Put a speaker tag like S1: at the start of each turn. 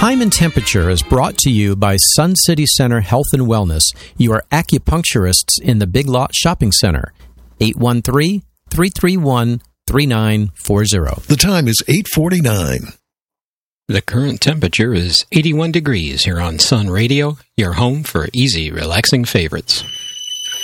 S1: Time and Temperature is brought to you by Sun City Center Health and Wellness, your acupuncturists in the Big Lot Shopping Center. 813-331-3940.
S2: The time is 8:49.
S3: The current temperature is 81 degrees here on Sun Radio, your home for easy, relaxing favorites.